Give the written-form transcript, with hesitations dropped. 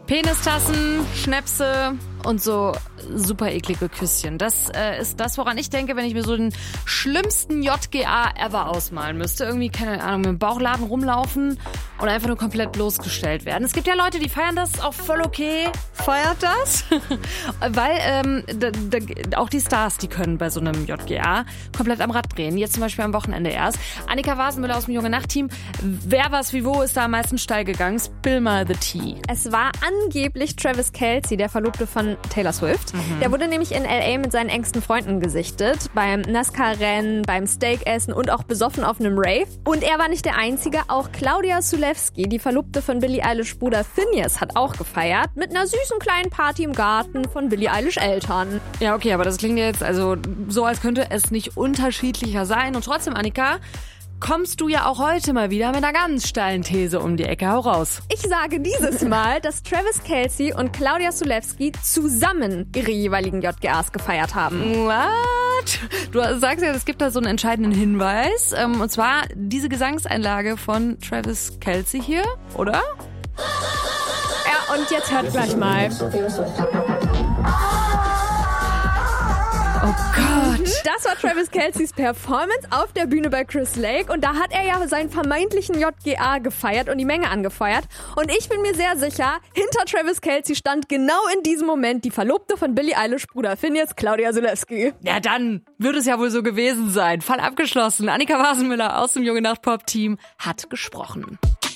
Penistassen, Schnäpse und so super eklige Küsschen. Das ist das, woran ich denke, wenn ich mir so den schlimmsten JGA ever ausmalen müsste. Irgendwie, keine Ahnung, mit dem Bauchladen rumlaufen oder einfach nur komplett bloßgestellt werden. Es gibt ja Leute, die feiern das auch voll okay. Feiert das? Weil auch die Stars, die können bei so einem JGA komplett am Rad drehen. Jetzt zum Beispiel am Wochenende erst. Annika Wasenmüller aus dem Junge Nacht-Team. Wer, was, wie, wo ist da am meisten steil gegangen? Spill mal the tea. Es war angeblich Travis Kelce, der Verlobte von Taylor Swift. Der wurde nämlich in L.A. mit seinen engsten Freunden gesichtet. Beim NASCAR-Rennen, beim Steakessen und auch besoffen auf einem Rave. Und er war nicht der Einzige. Auch Claudia Sulewski, die Verlobte von Billie Eilish Bruder Finneas, hat auch gefeiert. Mit einer süßen kleinen Party im Garten von Billie Eilish Eltern. Ja, okay, aber das klingt jetzt also so, als könnte es nicht unterschiedlicher sein. Und trotzdem, Annika, kommst du ja auch heute mal wieder mit einer ganz steilen These um die Ecke. Hau raus. Ich sage dieses Mal, dass Travis Kelce und Claudia Sulewski zusammen ihre jeweiligen JGAs gefeiert haben. What? Du sagst ja, es gibt da so einen entscheidenden Hinweis. Und zwar diese Gesangseinlage von Travis Kelce hier, oder? Ja, und jetzt hört gleich mal. Oh Gott. Das war Travis Kelces Performance auf der Bühne bei Chris Lake. Und da hat er ja seinen vermeintlichen JGA gefeiert und die Menge angefeuert. Und ich bin mir sehr sicher, hinter Travis Kelce stand genau in diesem Moment die Verlobte von Billie Eilish Bruder Finneas, Claudia Sulewski. Ja, dann wird es ja wohl so gewesen sein. Fall abgeschlossen. Annika Wasenmüller aus dem Junge Nacht Pop Team hat gesprochen.